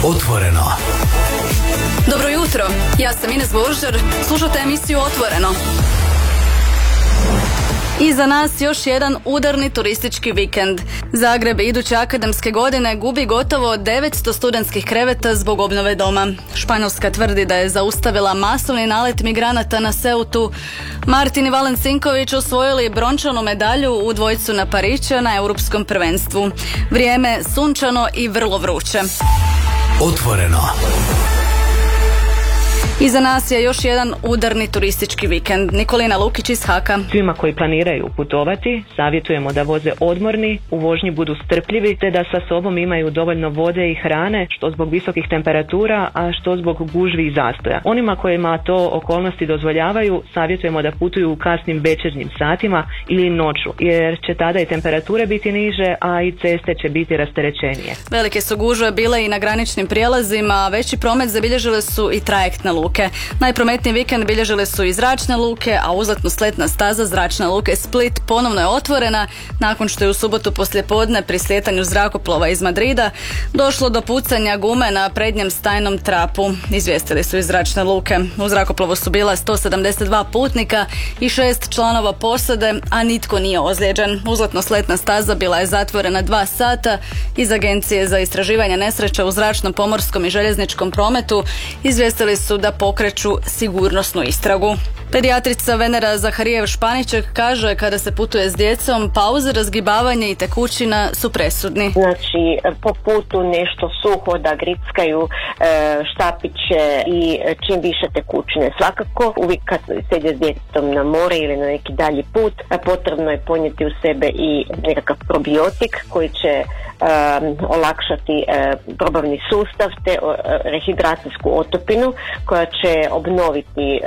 Otvoreno. Dobro jutro, ja sam Ines Božar, slušate emisiju Otvoreno. Iza nas još jedan udarni turistički vikend. Zagreb iduće akademske godine gubi gotovo 900 studentskih kreveta zbog obnove doma. Španjolska tvrdi da je zaustavila masovni nalet migranata na Ceutu. Martin i Valen Sinković osvojili brončanu medalju u dvojcu na Pariću na europskom prvenstvu. Vrijeme sunčano i vrlo vruće. Otvoreno. Iza nas je još jedan udarni turistički vikend. Nikolina Lukić iz Haka. Svima koji planiraju putovati savjetujemo da voze odmorni, u vožnji budu strpljivi te da sa sobom imaju dovoljno vode i hrane, što zbog visokih temperatura, a što zbog gužvi i zastoja. Onima kojima to okolnosti dozvoljavaju savjetujemo da putuju u kasnim večernjim satima ili noću, jer će tada i temperature biti niže, a i ceste će biti rasterećenije. Velike su gužve bile i na graničnim prijelazima, a veći promet zabilježile su i trajektne luke. Najprometniji vikend bilježile su i zračne luke, a uzletno-sletna staza zračne luke Split ponovno je otvorena nakon što je u subotu poslijepodne pri slijetanju zrakoplova iz Madrida došlo do pucanja gume na prednjem stajnom trapu. Izvijestili su iz zračne luke. U zrakoplovu su bila 172 putnika i 6 članova posade, a nitko nije ozlijeđen. Uzletno-sletna staza bila je zatvorena 2 sata. Iz Agencije za istraživanje nesreća u zračnom, pomorskom i željezničkom prometu izvijestili su da pokreću sigurnosnu istragu. Pedijatrica Venera Zaharijev-Španiček kaže kada se putuje s djecom, pauze, razgibavanje i tekućina su presudni. Znači, po putu nešto suho da grickaju, štapiće i čim više tekućine. Svakako, uvijek kad se ide s djetetom na more ili na neki dalji put, potrebno je ponijeti u sebe i nekakav probiotik koji će olakšati probavni sustav te rehidracijsku otopinu koja će obnoviti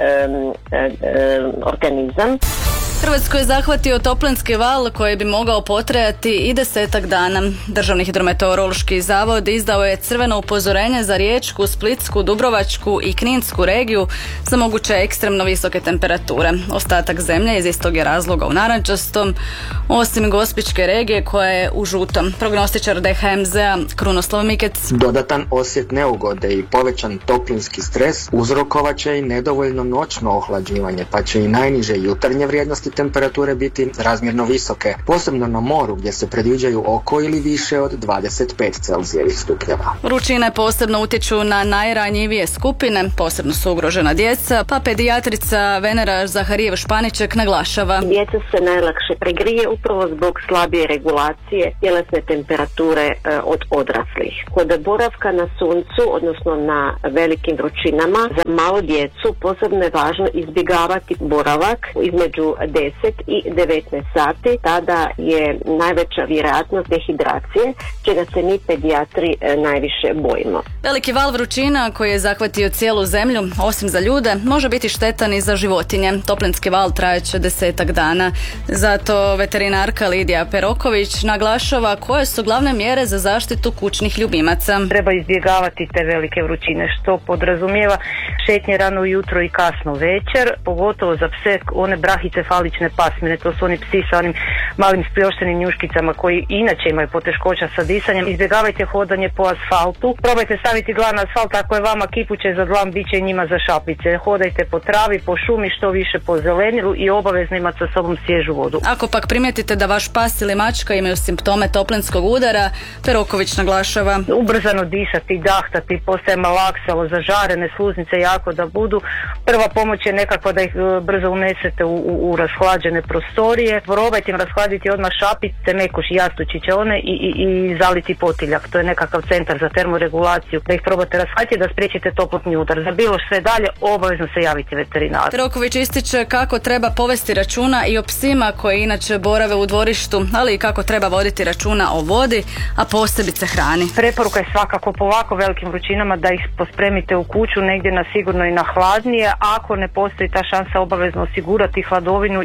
organizam. Hrvatsku je zahvatio toplinski val koji bi mogao potrajati i 10 dana. Državni hidrometeorološki zavod izdao je crveno upozorenje za Riječku, Splitsku, Dubrovačku i Kninsku regiju za moguće ekstremno visoke temperature. Ostatak zemlje iz istog je razloga u narančastom, osim Gospićke regije koja je u žutom. Prognostičar DHMZ-a Krunoslav Mikec. Dodatan osjet neugode i povećan toplinski stres uzrokovat će i nedovoljno noćno ohlađivanje, pa će i najniže jutarnje vrijednosti temperature biti razmjerno visoke, posebno na moru gdje se predviđaju oko ili više od 25 Celzijevih stupnjeva. Vrućine posebno utječu na najranjivije skupine, posebno su ugrožena djeca, pa pedijatrica Venera Zaharijev-Španiček naglašava. Djeca se najlakše pregrije upravo zbog slabije regulacije tjelesne temperature od odraslih. Kod boravka na suncu, odnosno na velikim vrućinama, za malu djecu posebno je važno izbjegavati boravak između 10 i 19 sati, tada je najveća vjerojatnost dehidracije, čega se mi pedijatri najviše bojimo. Veliki val vrućina koji je zahvatio cijelu zemlju, osim za ljude, može biti štetan i za životinje. Toplinski val trajeće 10 dana. Zato veterinarka Lidija Peroković naglašava koje su glavne mjere za zaštitu kućnih ljubimaca. Treba izbjegavati te velike vrućine, što podrazumijeva šetnje rano ujutro i kasno večer, pogotovo za pse, one brahicefalične pasmine, to su oni psi sa onim malim sprioštenim njuškicama koji inače imaju poteškoća sa disanjem. Izbjegavajte hodanje po asfaltu, probajte staviti dlan na asfalt, ako je vama kipuće za dlan, bit će i njima za šapice. Hodajte po travi, po šumi, što više po zelenilu i obavezno imati sa sobom svježu vodu. Ako pak primijetite da vaš pas ili mačka imaju simptome toplinskog udara, Peroković naglašava. Ubrzano disati, dahtati, postaje malaksalo, zažarene sluznice jako da budu. Prva pomoć je nekako da ih brzo unesete u rashlađene prostorije. Probajte im rashladiti odmah šapice, mekuš i jastučiće one i zaliti potiljak. To je nekakav centar za termoregulaciju. Da ih probate rashladiti da spriječite toplotni udar. Za bilo sve dalje obavezno se javiti veterinaru. Peroković ističe kako treba povesti računa i o psima koji inače borave u dvorištu, ali i kako treba voditi računa o vodi, a posebice hrani. Preporuka je svakako po ovako velikim vrućinama da ih pospremite u kuću negdje na sigurno i na hladnije. Ako ne postoji ta šansa, obavezno osigurati hladovinu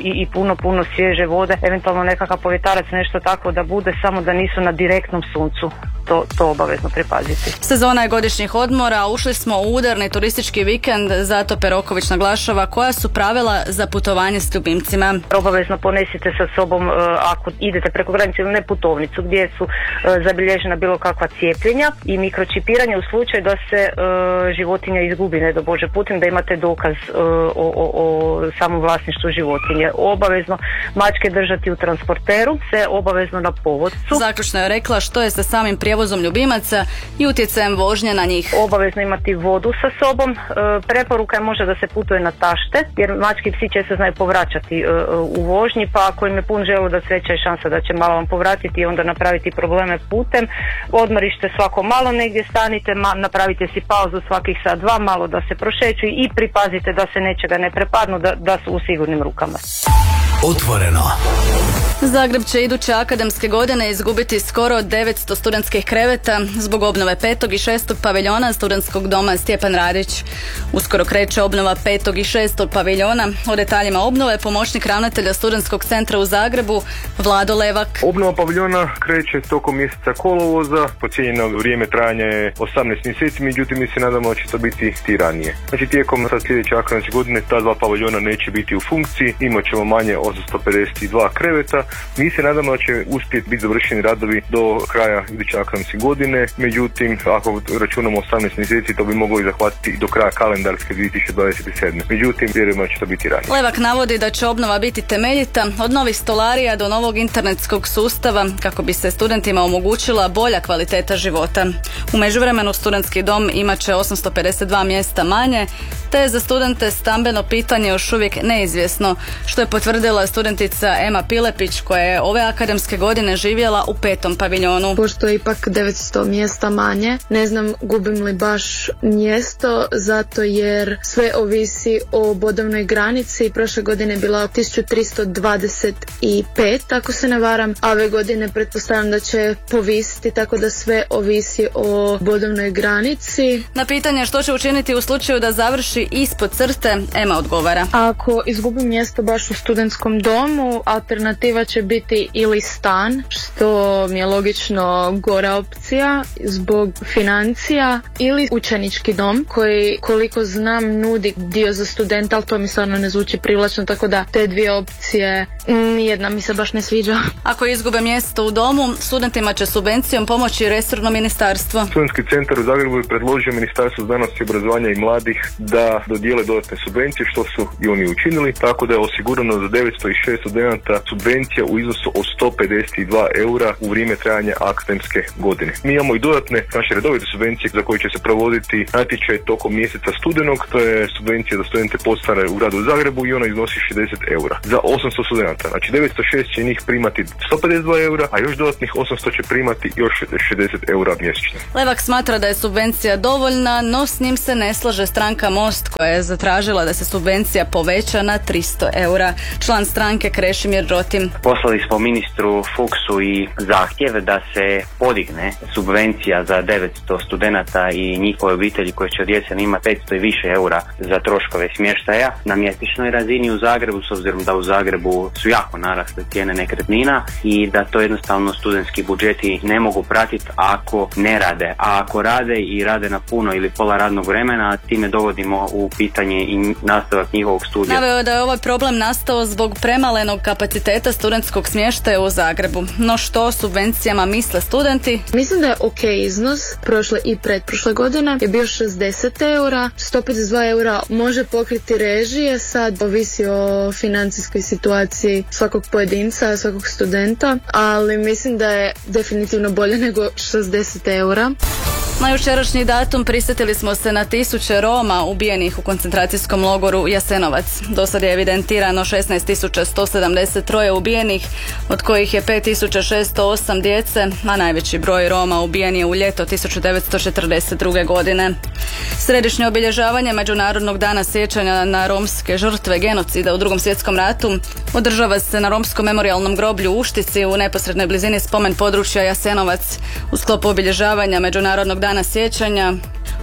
i puno svježe vode, eventualno nekakav povjetarac, nešto tako da bude, samo da nisu na direktnom suncu. To obavezno pripaziti. Sezona je godišnjih odmora, ušli smo u udarni turistički vikend, zato Peroković naglašava koja su pravila za putovanje s ljubimcima. Obavezno ponesite sa sobom, ako idete preko granice ili ne, putovnicu gdje su zabilježena bilo kakva cijepljenja i mikročipiranje u slučaju da se životinja izgubi, ne do Bože putem, da imate dokaz o samom vlasništvu životinje. Obavezno mačke držati u transporteru, se obavezno na povodcu. Zaključno je rekla što je sa samim prijevozom ljubimaca i utjecajem vožnje na njih. Obavezno imati vodu sa sobom. Preporuka je možda da se putuje na tašte, jer mački psi često znaju povraćati u vožnji, pa ako im je pun želudac, veća je šansa da će malo vam povratiti i onda napraviti probleme putem. Odmorište svako malo negdje stanite, napravite si pauzu svakih sat dva, malo da se prošeću i pripazite da se nečega ne prepadnu, da su u sigurnim rukama. Otvoreno. Zagreb će iduće akademske godine izgubiti skoro 900 studentskih kreveta zbog obnove 5. i 6. paviljona studentskog doma Stjepan Radić. Uskoro kreće obnova 5. i 6. paviljona. O detaljima obnove pomoćnik ravnatelja studentskog centra u Zagrebu Vlado Levak. Obnova paviljona kreće tokom mjeseca kolovoza, procijenjeno vrijeme trajanja je 18 mjeseci, međutim mi se nadamo da će to biti i ranije. Znači tijekom sljedeće akademske godine ta dva paviljona neće biti u funkciji, imat ćemo manje 852 kreveta. Mi se nadamo da će uspjeti biti završeni radovi do kraja iduće akademske godine, međutim ako računamo 18 mjeseci to bi moglo i zahvatiti i do kraja kalendarske 2027. Međutim vjerujemo da će to biti ranije. Levak navodi da će obnova biti temeljita, od novih stolarija do novog internetskog sustava kako bi se studentima omogućila bolja kvaliteta života. U međuvremenu studentski dom imat će 852 mjesta manje, te je za studente stambeno pitanje još uvijek neizvjesno, što je potvrdila studentica Ema Pilepić koja je ove akademske godine živjela u 5. paviljonu. Pošto je ipak 900 mjesta manje, ne znam gubim li baš mjesto, zato jer sve ovisi o bodovnoj granici. Prošle godine je bila 1325, ako se ne varam, a ove godine pretpostavljam da će povisiti, tako da sve ovisi o bodovnoj granici. Na pitanje što će učiniti u slučaju da završi ispod crte, Ema odgovara. Ako izgubim mjesto baš u studentskom domu, alternativa će biti ili stan, što mi je logično gora opcija zbog financija, ili učenički dom koji, koliko znam, nudi dio za studenta, ali to mi stvarno ne zvuči privlačno, tako da te dvije opcije nijedna mi se baš ne sviđa. Ako izgube mjesto u domu, studentima će subvencijom pomoći resorno ministarstvo. Studentski centar u Zagrebu je predložio Ministarstvu znanosti, obrazovanja i mladih da dodijele dodatne subvencije, što su i oni učinili, tako da je osigurano za 906 studenta subvencija u iznosu od 152 eura u vrijeme trajanja akademske godine. Mi imamo i dodatne naše redovite subvencije za koje će se provoditi natječaj tokom mjeseca studenog, to je subvencija za studente podstanare u gradu Zagrebu i ona iznosi 60 eura za 800 studenta. Znači 906 će njih primati 152 eura, a još dodatnih 800 će primati još 60 eura mjesečno. Levak smatra da je subvencija dovoljna, no s njim se ne slaže stranka Most koja je zatražila da se subvencija poveća na 300 eura. Član stranke Krešimir Rotim. Poslali smo ministru Fuchsu i zahtjev da se podigne subvencija za 900 studenata i njihove obitelji koje će od jeseni imati 500 i više eura za troškove smještaja na mjesečnoj razini u Zagrebu, s obzirom da u Zagrebu su jako narasle cijene nekretnina i da to jednostavno studentski budžeti ne mogu pratiti ako ne rade. A ako rade i rade na puno ili pola radnog vremena, time dovodimo u pitanje i nastavak njihovog studija. Naveo je da je ovaj problem nastao zbog premalenog kapaciteta studentskog smještaja u Zagrebu. No što o subvencijama misle studenti? Mislim da je ok iznos. Prošle i pretprošle godine je bio 60 eura, 152 eura može pokriti režije, sad ovisi o financijskoj situaciji svakog pojedinca, svakog studenta, ali mislim da je definitivno bolje nego 60 eura. Na jučerašnji datum prisjetili smo se na 1000 Roma ubijenih u koncentracijskom logoru Jasenovac. Do sad je evidentirano 16.173 ubijenih, od kojih je 5.608 djece, a najveći broj Roma ubijen je u ljeto 1942. godine. Središnje obilježavanje Međunarodnog dana sjećanja na romske žrtve genocida u Drugom svjetskom ratu održava se na Romskom memorijalnom groblju u Uštici u neposrednoj blizini spomen područja Jasenovac. U sklopu obilježavanja Međunarodnog dana sjećanja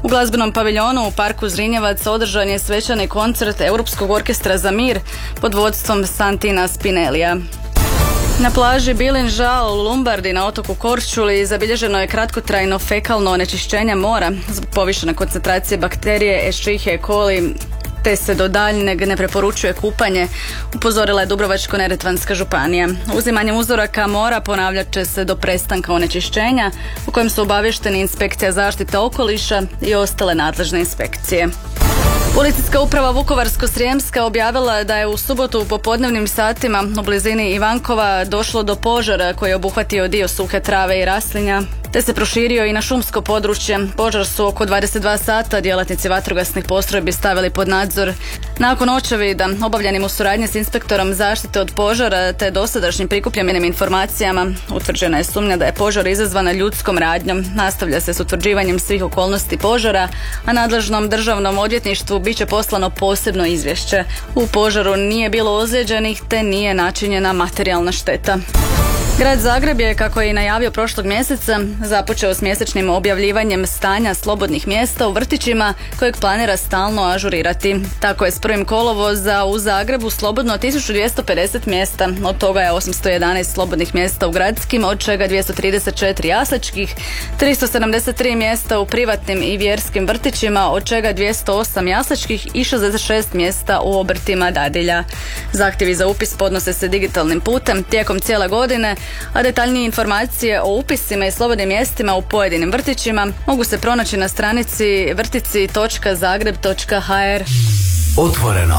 U glazbenom paviljonu u parku Zrinjevac održan je svečani koncert Europskog orkestra za mir pod vodstvom Santina Spinellija. Na plaži Bilin Žal u Lumbardi na otoku Korčuli zabilježeno je kratkotrajno fekalno onečišćenje mora zbog povišene koncentracije bakterije Escherichia coli, te se do daljnjeg ne preporučuje kupanje, upozorila je Dubrovačko-neretvanska županija. Uzimanjem uzoraka mora ponavljat će se do prestanka onečišćenja, u kojem su obavješteni inspekcija zaštite okoliša i ostale nadležne inspekcije. Policijska uprava Vukovarsko-srijemska objavila je da je u subotu u popodnevnim satima u blizini Ivankova došlo do požara koji je obuhvatio dio suhe trave i raslinja, te se proširio i na šumsko područje. Požar su oko 22 sata djelatnici vatrogasnih postrojbi stavili pod nadzor. Nakon očevida, obavljenim u suradnji s inspektorom zaštite od požara te dosadašnjim prikupljenim informacijama, utvrđena je sumnja da je požar izazvana ljudskom radnjom. Nastavlja se s utvrđivanjem svih okolnosti požara, a nadležnom državnom odvjetništvu bit će poslano posebno izvješće. U požaru nije bilo ozlijeđenih te nije načinjena materijalna šteta. Grad Zagreb je, kako je i najavio prošlog mjeseca, započeo s mjesečnim objavljivanjem stanja slobodnih mjesta u vrtićima kojeg planira stalno ažurirati. Tako je s 1. kolovoza u Zagrebu slobodno 1250 mjesta, od toga je 811 slobodnih mjesta u gradskim, od čega 234 jasličkih, 373 mjesta u privatnim i vjerskim vrtićima, od čega 208 jasličkih i 66 mjesta u obrtima dadilja. Zahtjevi za upis podnose se digitalnim putem tijekom cijele godine, a detaljnije informacije o upisima i slobodnim mjestima u pojedinim vrtićima mogu se pronaći na stranici vrtici.zagreb.hr. Otvoreno.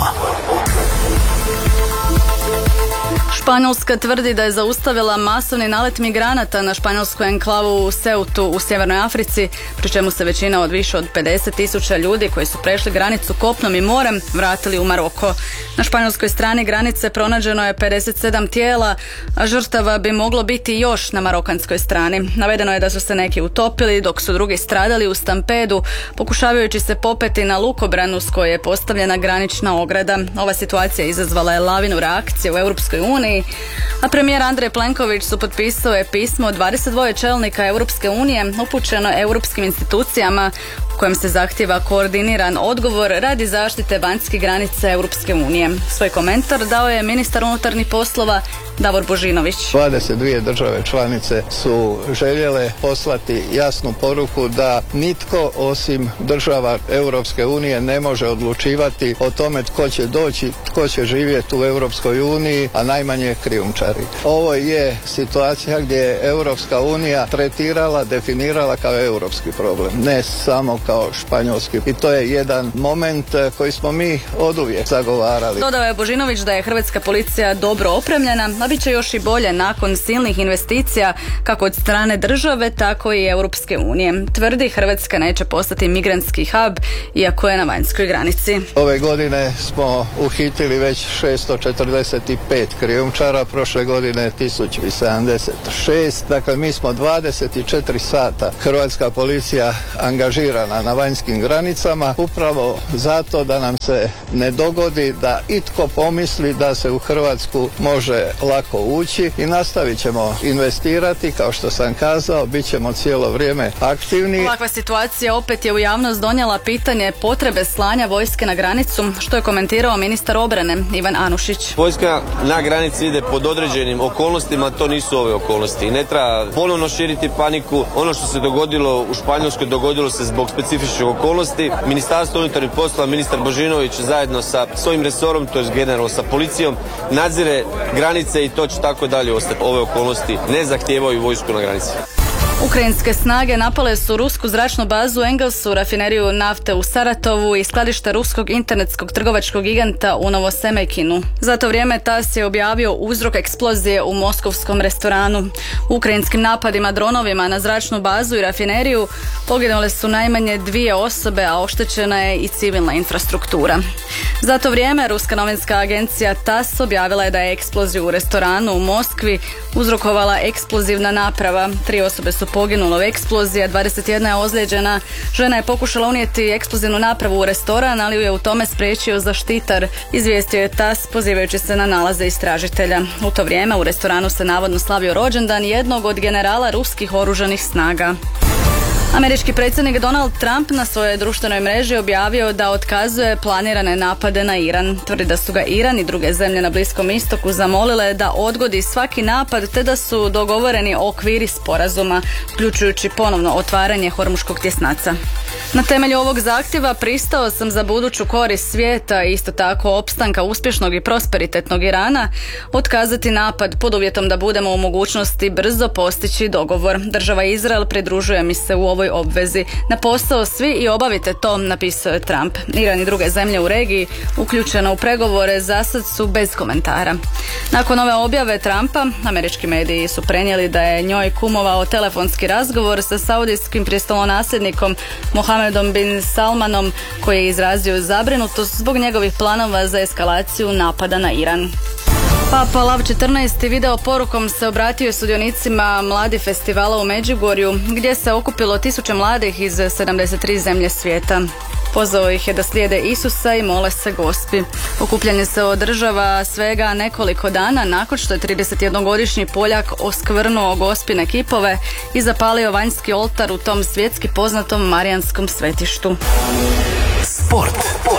Španjolska tvrdi da je zaustavila masovni nalet migranata na španjolsku enklavu u Ceutu u Sjevernoj Africi, pri čemu se većina od više od 50.000 ljudi koji su prešli granicu kopnom i morem vratili u Maroko. Na španjolskoj strani granice pronađeno je 57 tijela, a žrtava bi moglo biti još na marokanskoj strani. Navedeno je da su se neki utopili, dok su drugi stradali u stampedu, pokušavajući se popeti na lukobranu s koje je postavljena granična ograda. Ova situacija izazvala je lavinu reakcije u Europskoj uniji, a premijer Andrej Plenković potpisao je pismo od 22 čelnika Europske unije upućeno europskim institucijama u kojem se zahtijeva koordiniran odgovor radi zaštite vanjskih granica Europske unije. Svoj komentar dao je ministar unutarnjih poslova Davor Božinović. 22 države članice su željele poslati jasnu poruku da nitko osim država Europske unije ne može odlučivati o tome tko će doći, tko će živjeti u Europskoj uniji, a najmanje krijumčari. Ovo je situacija gdje je Europska unija tretirala, definirala kao europski problem, ne samo kao španjolski. I to je jedan moment koji smo mi oduvijek zagovarali. Dodao je Božinović da je hrvatska policija dobro opremljena, a bit će još i bolje nakon silnih investicija kako od strane države, tako i Europske unije. Tvrdi, Hrvatska neće postati migrantski hub, iako je na vanjskoj granici. Ove godine smo uhitili već 645 krijumčara, prošle godine 1076. Dakle, mi smo 24 sata hrvatska policija angažirana na vanjskim granicama, upravo zato da nam se ne dogodi da itko pomisli da se u Hrvatsku može lako ući, i nastavit ćemo investirati, kao što sam kazao, bit ćemo cijelo vrijeme aktivni. Ovakva situacija opet je u javnost donijela pitanje potrebe slanja vojske na granicu, što je komentirao ministar obrane Ivan Anušić. Vojska na granici ide pod određenim okolnostima, to nisu ove okolnosti. Ne treba ponovno širiti paniku. Ono što se dogodilo u Španjolskoj dogodilo se zbog specifičnih okolnosti. Ministarstvo unutarnjih poslova, ministar Božinović zajedno sa svojim resorom, to je generalno sa policijom, nadzire granice i to će tako dalje ostati. Ove okolnosti ne zahtijevaju vojsku na granici. Ukrajinske snage napale su rusku zračnu bazu u Engelsu, rafineriju nafte u Saratovu i skladište ruskog internetskog trgovačkog giganta u Novosemejkinu. Za to vrijeme TASS je objavio uzrok eksplozije u moskovskom restoranu. U ukrajinskim napadima dronovima na zračnu bazu i rafineriju poginule su najmanje 2 osobe, a oštećena je i civilna infrastruktura. Za to vrijeme ruska novinska agencija TASS objavila je da je eksploziju u restoranu u Moskvi uzrokovala eksplozivna naprava. 3 osobe su poginule u eksploziji, a 21 je ozlijeđena. Žena je pokušala unijeti eksplozivnu napravu u restoran, ali ju je u tome spriječio zaštitar, izvijestio je TASS pozivajući se na nalaze istražitelja. U to vrijeme u restoranu se navodno slavio rođendan jednog od generala ruskih oružanih snaga. Američki predsjednik Donald Trump na svojoj društvenoj mreži objavio da otkazuje planirane napade na Iran. Tvrdi da su ga Iran i druge zemlje na Bliskom istoku zamolile da odgodi svaki napad te da su dogovoreni okviri sporazuma, uključujući ponovno otvaranje Hormuškog tjesnaca. Na temelju ovog zahtjeva pristao sam za buduću korist svijeta i isto tako opstanka uspješnog i prosperitetnog Irana otkazati napad pod uvjetom da budemo u mogućnosti brzo postići dogovor. Država Izrael pridružuje mi se u ovoj obvezi. Na posao svi i obavite to, napisao je Trump. Iran i druge zemlje u regiji uključene u pregovore zasad su bez komentara. Nakon ove objave Trumpa, američki mediji su prenijeli da je njoj kumovao telefonski razgovor sa saudijskim prestolonasljednikom Mohamedom bin Salmanom, koji je izrazio zabrinutost zbog njegovih planova za eskalaciju napada na Iran. Papa Lav XIV video porukom se obratio sudionicima Mladi festivala u Međugorju, gdje se okupilo 1000 mladih iz 73 zemlje svijeta. Pozvao ih je da slijede Isusa i mole se Gospi. Okupljanje se održava svega nekoliko dana nakon što je 31-godišnji Poljak oskvrnuo Gospine kipove i zapalio vanjski oltar u tom svjetski poznatom marijanskom svetištu. Sport.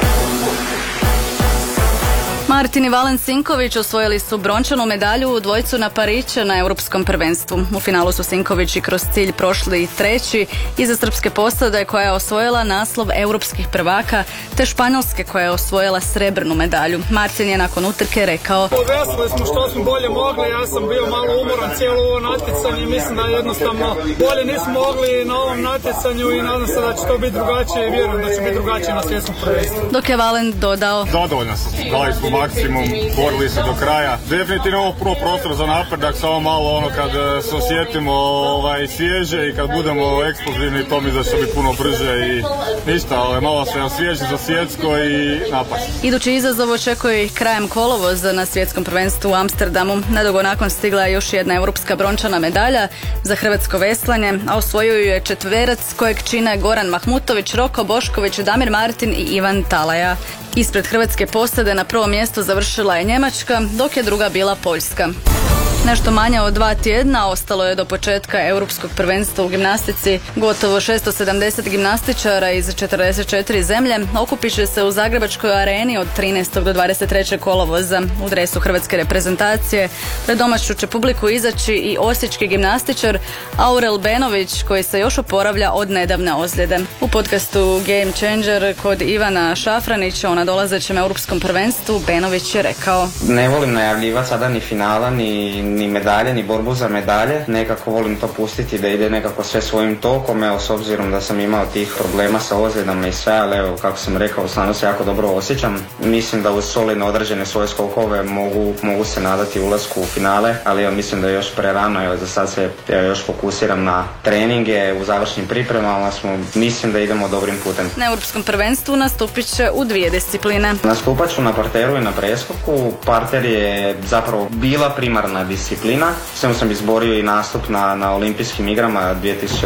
Martin i Valen Sinković osvojili su brončanu medalju u dvojcu na Pariću na Europskom prvenstvu. U finalu su Sinković i kroz cilj prošli treći iza srpske posade koja je osvojila naslov europskih prvaka te Španjolske koja je osvojila srebrnu medalju. Martin je nakon utrke rekao: Veseli smo što smo bolje mogli, ja sam bio malo umoran cijelo ovo natjecanje i mislim da jednostavno bolje nismo mogli na ovom natjecanju i nadam se da će to biti drugačije i vjerujem da će biti drugačije na svjetskom prvenstvu. Dok je Valen dodao: Zadovoljan sam, dali smo maksimum, borili se do kraja. Definitivno ovo prvo prostor za napredak, samo malo kad se osjetimo svježe i kad budemo eksplozivni, to mi da će biti puno brže i ništa, ali malo se osvježi za svjetsko i napast. Idući izazov očekuje ih krajem kolovoza na svjetskom prvenstvu u Amsterdamu. Nedugo nakon stigla je još jedna europska brončana medalja za hrvatsko veslanje, a osvojio ju je četverac kojeg čine Goran Mahmutović, Roko Bošković, Damir Martin i Ivan Talaja. Ispred hrvatske posade na prvo mjesto završila je Njemačka, dok je druga bila Poljska. Nešto manje od 2 tjedna ostalo je do početka europskog prvenstva u gimnastici. Gotovo 670 gimnastičara iz 44 zemlje okupit će se u Zagrebačkoj areni od 13. do 23. kolovoza. U dresu hrvatske reprezentacije pred domaću će publiku izaći i osječki gimnastičar Aurel Benović, koji se još oporavlja od nedavne ozljede. U podcastu Game Changer kod Ivana Šafranića o nadolazećem europskom prvenstvu Benović je rekao: Ne volim najavljivati sada ni finala, ni medalje, ni borbu za medalje. Nekako volim to pustiti da ide nekako sve svojim tokom, s obzirom da sam imao tih problema sa ozljedama i sve, ali evo, kako sam rekao, stvarno se jako dobro osjećam. Mislim da uz solidno određene svoje skokove mogu se nadati ulasku u finale, ali mislim da je još prerano, za sad se još fokusiram na treninge, u završnim pripremama mislim da idemo dobrim putem. Na europskom prvenstvu nastupit će u 2 discipline. Nastupat ću na parteru i na preskoku. Parter je zapravo bila primarna disciplina. Samo sam izborio i nastup na olimpijskim igrama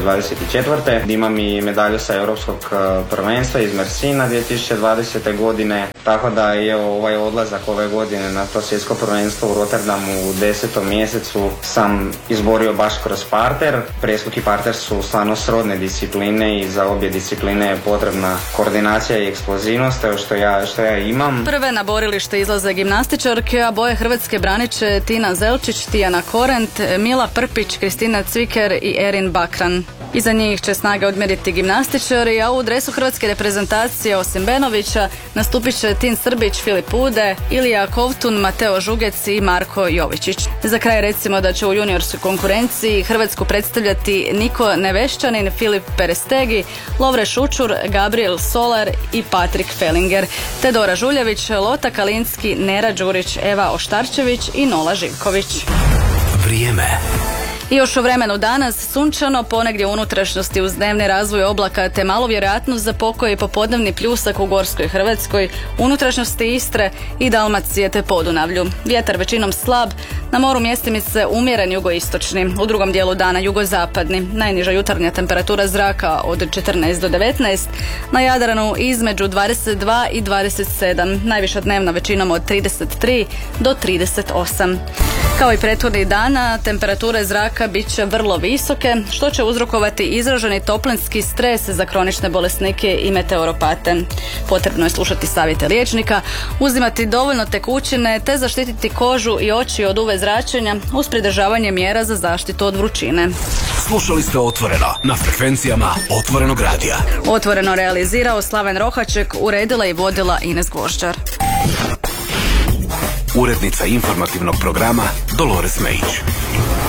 2024. Imam i medalju sa europskog prvenstva iz Mersina 2020. godine. Tako da je ovaj odlazak ove godine na to svjetsko prvenstvo u Rotterdamu u 10. mjesecu sam izborio baš kroz parter. Preskok i parter su stvarno srodne discipline i za obje discipline je potrebna koordinacija i eksplozivnost, što ja imam. Prve na borilište izlaze gimnastičarke, a boje Hrvatske branit će Tina Zelčić, Tijana Korent, Mila Prpić, Kristina Cviker i Erin Bakran. Iza njih će snage odmjeriti gimnastičari, a u dresu hrvatske reprezentacije osim Benovića nastupit će Tin Srbić, Filip Ude, Ilija Kovtun, Mateo Žugec i Marko Jovičić. Za kraj recimo da će u juniorskoj konkurenciji Hrvatsku predstavljati Niko Nevešćanin, Filip Perestegi, Lovre Šučur, Gabriel Solar i Patrik Fellinger, te Dora Žuljević, Lota Kalinski, Nera Đurić, Eva Oštarčević i Nola Živković. Vrijeme. I još u vremenu danas sunčano, ponegdje u unutrašnjosti uz dnevni razvoj oblaka te malo vjerojatnost za pokoj i popodnevni pljusak u Gorskoj Hrvatskoj, unutrašnjosti Istre i Dalmacije te Podunavlju. Vjetar većinom slab, na moru mjestimice umjeren jugoistočni, u drugom dijelu dana jugozapadni. Najniža jutarnja temperatura zraka od 14 do 19, na Jadranu između 22 i 27, najviša dnevna većinom od 33 do 38. Kao i prethodnih dana, temperature zraka uzoraka bit će vrlo visoke, što će uzrokovati izraženi toplinski stres za kronične bolesnike i meteoropate. Potrebno je slušati savjete liječnika, uzimati dovoljno tekućine te zaštititi kožu i oči od UV zračenja uz pridržavanje mjera za zaštitu od vrućine. Slušali ste Otvoreno na frekvencijama Otvorenog radija. Otvoreno realizirao Slaven Rohaček, uredila i vodila Ines Gvožđar. Urednica informativnog programa Dolores Mejić.